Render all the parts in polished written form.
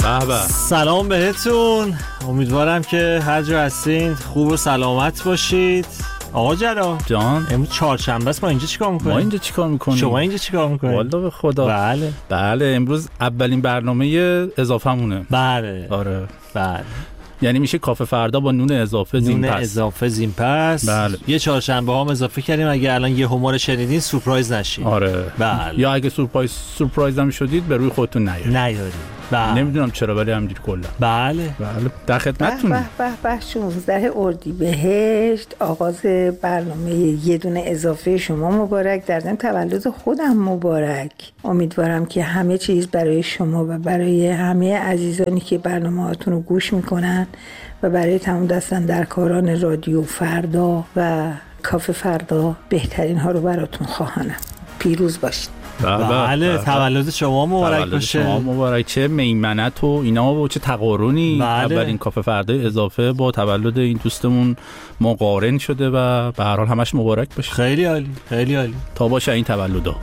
به. سلام بهتون، امیدوارم که هر جا هستین خوب و سلامت باشید. آقا جلال جان، امروز چهارشنبه است، ما اینجا چیکار میکنیم؟ ما اینجا چیکار میکنیم؟ شما اینجا چیکار میکنید؟ والله به خدا. بله امروز اولین برنامه اضافه مونه. بله آره بله، یعنی میشه کافه فردا با نون اضافه زین پس. اضافه زین پس. بله. یه چهارشنبه هم اضافه کردیم، اگه الان یه همار شنیدین سورپرایز نشید. آره بله. یا اگه سورپرایز هم شدید به روی خودتون نیارید. بله. نمیدونم چرا ولی همینجوری کلا. بله در خدمتتونم. به 16 اردیبهشت آغاز برنامه یه دونه اضافه شما مبارک، در ضمن تولد خودم مبارک. امیدوارم که همه چیز برای شما و برای همه عزیزانی که برنامه‌هاتون رو گوش میکنن و برای تمام دستاندرکاران رادیو فردا و کافه فردا بهترین ها رو براتون خواهانم. پیروز باشید. بله تولد شما مبارک باشه. شما مبارک. چه میمنت و اینا و چه تقارنی. بله. اولین کافه فردای اضافه با تولد این دوستمون مقارن شده و به هر حال همش مبارک باشه. خیلی عالی خیلی عالی. تا باشه این تولدا.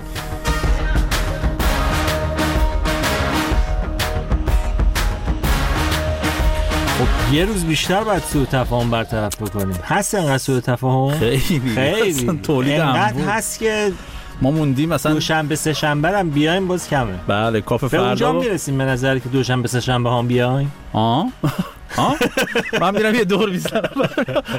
خب یه روز بیشتر باید سوء تفاهم برطرف بکنیم. هست انقدر سوء تفاهم؟ خیلی تولید انقدر هست که ما موندیم مثلا دوشنبه سه شنبه هم بیایم باز کمه. بله کافه فردا به اونجا میرسیم به نظر که دوشنبه سه شنبه هم بیایم. من میرم یه دور میزنم.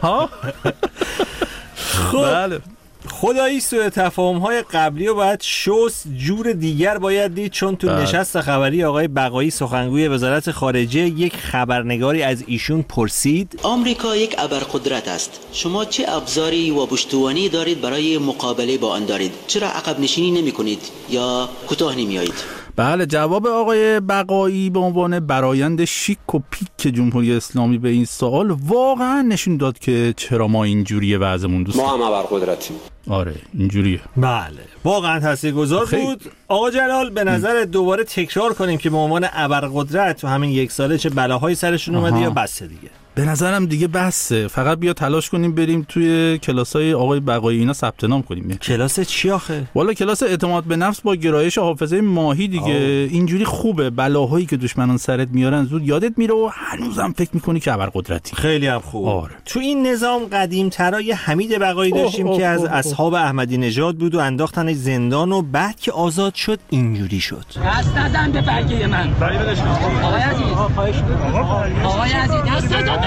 خب بله خدایی سوء تفاهم‌های قبلی رو باید شست جور دیگر باید دید، چون تو نشست خبری آقای بقایی سخنگوی وزارت خارجه یک خبرنگاری از ایشون پرسید آمریکا یک ابرقدرت است، شما چه ابزاری و پشتوانه‌ای دارید برای مقابله با آن دارید؟ چرا عقب نشینی نمی‌کنید یا کوتاه نمی‌آیید؟ بله جواب آقای بقایی به عنوان برآیند شیک و پیک جمهوری اسلامی به این سوال واقعا نشون داد که چرا ما اینجوریه وضعمون دوست. ما هم ابرقدرتیم. آره اینجوریه. بله واقعا تاثیرگذار بود. آقا جلال به نظر دوباره تکرار کنیم که به عنوان ابرقدرت تو همین یک ساله چه بلاهایی سرشون اومده یا بسه دیگه؟ به نظرم دیگه بسه. فقط بیا تلاش کنیم بریم توی کلاسای آقای بقایی اینا ثبت نام کنیم. کلاس چی آخه؟ والا کلاس اعتماد به نفس با گرایش حافظه ماهی دیگه. اینجوری خوبه، بلاهایی که دشمنان سرت میارن زود یادت میره و هنوزم فکر میکنی که ابرقدرتی. خیلی هم خوب. آره. تو این نظام قدیم‌ترای حمید بقایی داشتیم که از اصحاب احمدی نژاد بود و انداختنش زندان و بعد که آزاد شد اینجوری شد. دست نزن به برگه من. آقای عزیز دست نزن.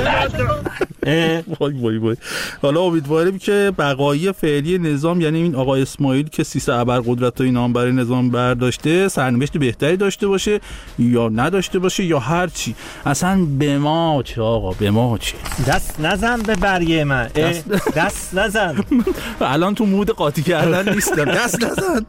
وای حالا امیدواریم که بقایی فعلی نظام، یعنی این آقا اسماعیل که 300 ابرقدرت و اینا هم برای نظام برداشته، سرنوشت بهتری داشته باشه یا نداشته باشه یا هر چی. اصلا به ما چه آقا، به ما چه. دست نزن به برگه من. دست نزن. الان تو مود قاطی کردن نیستم. دست نزن.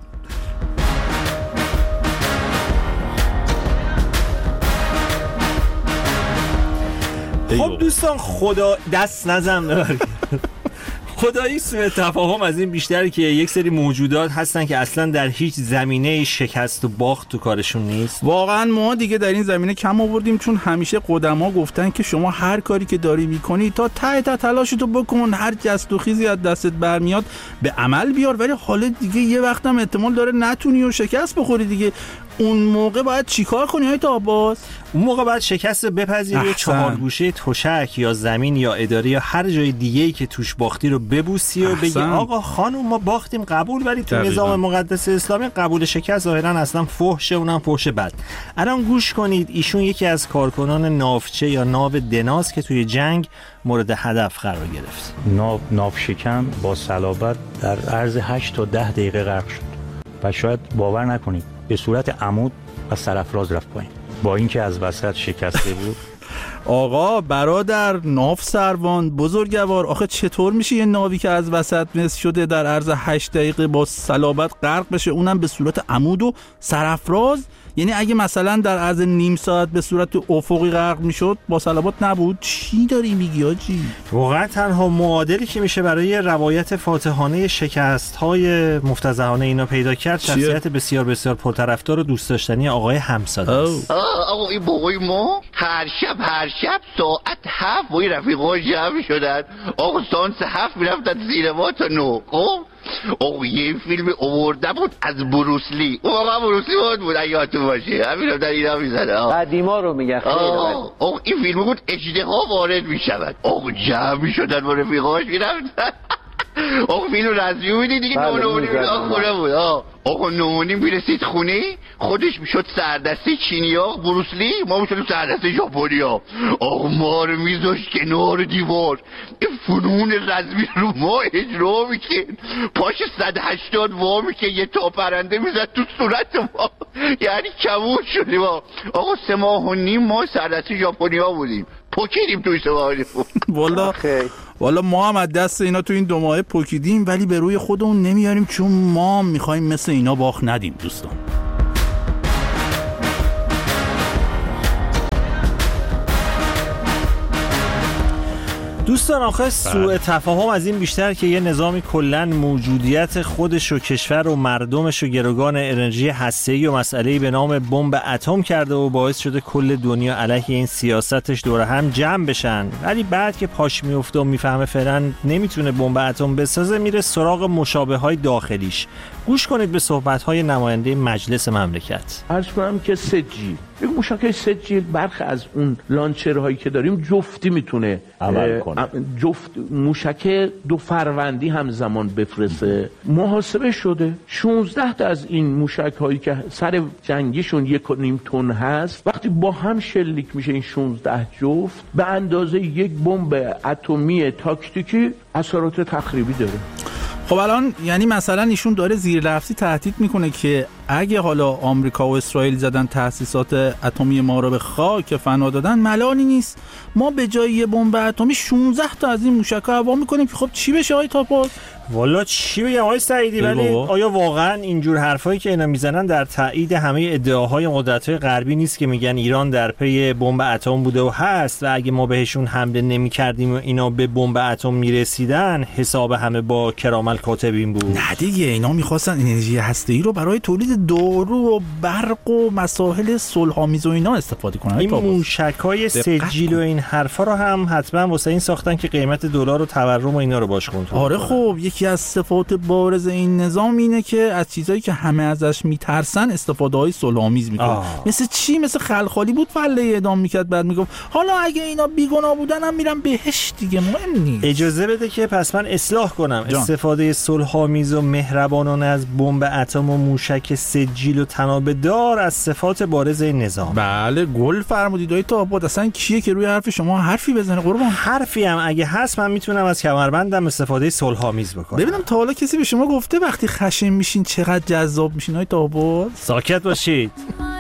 خب دوستان خدا دست نزن. خدایی سوء تفاهم از این بیشتره که یک سری موجودات هستن که اصلا در هیچ زمینه شکست و باخت تو کارشون نیست. واقعا ما دیگه در این زمینه کم آوردیم، چون همیشه قدما گفتن که شما هر کاری که داری میکنی تا ته تلاشتو بکن، هر جست و خیزی از دستت برمیاد به عمل بیار، ولی حالا دیگه یه وقتم احتمال داره نتونی و شکست بخوری دیگه. اون موقع باید چیکار کنی های تا عباس؟ اون موقع باید شکست بپذیری، چهارگوشه تشک یا زمین یا اداره یا هر جای دیگه‌ای که توش باختی رو ببوسی و بگی آقا خانم ما باختیم قبول، ولی تو نظام مقدس اسلامی قبول شکست ظاهرا اصلا فحشه، اونم فحش بد. الان گوش کنید، ایشون یکی از کارکنان ناوچه یا ناو دناس که توی جنگ مورد هدف قرار گرفت. ناو شکن با صلابت در عرض 8 تا 10 دقیقه غرق شد و شاید باور نکنید به صورت عمود و سرافراز رفت پایین با اینکه از وسط شکسته بود. آقا برادر ناو سروان بزرگوار، آخه چطور میشه یه ناوی که از وسط نصف شده در عرض 8 دقیقه با صلابت غرق بشه، اونم به صورت عمود و سرافراز؟ یعنی اگه مثلا در عرض نیم ساعت به صورت افقی غرق میشد با صلابت نبود؟ چی داری میگی آجی؟ واقعا تنها معادلی که میشه برای روایت فاتحانه شکست‌های مفتضحانه اینا پیدا کرد شخصیت بسیار بسیار پرطرفدار و دوست داشتنی آقای حمزاده است. آقا این بابای ما هر شب ساعت 7 با این رفیق‌ها جمع شدن، آقا سانس 7 میرفتن سینما تا 9. خب یه فیلم آورده بود از بروسلی، اون واقعا بروسلی بود اگه یادتون باشه، همین در اینا میزنه. قدیما رو میگه خیلی این فیلم بود اژدها وارد میشود، جمع میشدن با رفیقاش میرفتن. فیلم رزمیو میدی دیگه، 9:30 خونه بود. آقا 9:30 میرسید خونه، خودش میشد سردسته چینیا بروسلی، ما میشدیم سردسته ژاپنیا. ما رو میذاشت کنار دیوار، این فنون رزمی رو ما اجرا میکرد، پاش 180 وا میکرد، یه تا پرنده میزد تو صورت ما، یعنی کمون شدیم. آقا 3.5 ماه ما سردسته ژاپنیا بودیم، پوکیدیم توی 3 ماه. والا ما هم از دست اینا تو این 2 ماه پوکیدیم، ولی به روی خودمون نمیاریم چون ما میخوایم مثل اینا باخت ندیم. دوستان آخه سوء تفاهم از این بیشتر که یه نظامی کلن موجودیت خودش و کشور و مردمش و گروگان انرژی هسته‌ای و مسئله‌ای به نام بمب اتم کرده و باعث شده کل دنیا علیه این سیاستش دور هم جمع بشن، ولی بعد که پاش میفته و میفهمه فعلا نمیتونه بمب اتم بسازه، میره سراغ مشابه‌های داخلیش. گوش کنید به صحبت‌های نماینده مجلس مملکت. عرض کنم که 3G یک موشک 3G برخی از اون لانچرهایی که داریم جفتی میتونه عمل کنه، جفت موشک 2 فروندی همزمان بفرسته. محاسبه شده 16 تا از این موشک هایی که سر جنگیشون 1.5 تن هست، وقتی با هم شلیک میشه این 16 جفت، به اندازه یک بمب اتمی تاکتیکی اثرات تخریبی داره. خب الان یعنی مثلا ایشون داره زیر لفظی تهدید میکنه که اگه حالا آمریکا و اسرائیل زدن تأسیسات اتمی ما رو به خاک فنا دادن، ملانی نیست ما به جای یه بمب اتمی 16 تا از این موشک‌ها هوا میکنیم که خب چی بشه آقای تاپاک؟ والا چی بگم آقای سعیدی، ولی آیا واقعا اینجور حرفایی که اینا میزنن در تایید همه ادعاهای قدرت‌های غربی نیست که میگن ایران در پی بمب اتم بوده و هست و اگه ما بهشون حمله نمی‌کردیم و اینا به بمب اتم میرسیدن حساب همه با کرام الکاتبین بود؟ نه دیگه، اینا می‌خواستن انرژی هسته‌ای رو برای تولید دارو و برق و مسائل صلح‌آمیز و اینا استفاده کنن. این موشک‌های سجیل و این حرفا رو هم حتما واسه این ساختن که قیمت دلار و تورم و اینا رو باش کنترل. آره خب یکی از صفات بارز این نظام اینه که از چیزایی که همه ازش میترسن استفاده‌های صلح‌آمیز میکنه. مثل چی؟ مثل خلخالی بود فله اعدام میکرد، بعد میگفت حالا اگه اینا بیگناه بودن هم میرن بهشت دیگه، مهم نیست. اجازه بده که پس من اصلاح کنم. استفاده صلح‌آمیز و مهربانانه از بمب اتم و موشک سجیل و تنابه‌دار از صفات بارز این نظام. بله گل فرمودید آقای تاپاک. اصلا کیه که روی حرف شما حرفی بزنه قربان؟ حرفی هم اگه هست من میتونم از کمربندم استفاده صلح‌آمیز بکنم. ببینم تا حالا کسی به شما گفته وقتی خشن میشین چقدر جذاب میشین آقای تاپاک؟ ساکت باشید.